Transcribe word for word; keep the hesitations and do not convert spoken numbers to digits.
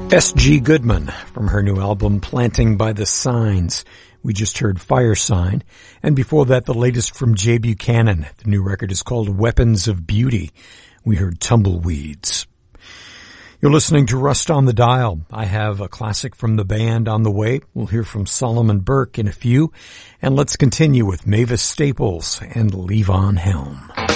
S G Goodman from her new album Planting by the Signs. We just heard Fire Sign, and before that the latest from Jay Buchanan. The new record is called Weapons of Beauty. We heard Tumbleweeds. You're listening to Rust on the Dial. I have a classic from the band on the way. We'll hear from Solomon Burke in a few, and let's continue with Mavis Staples and Levon Helm.